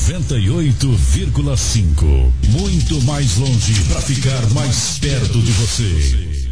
98,5. Muito mais longe para ficar mais perto de você.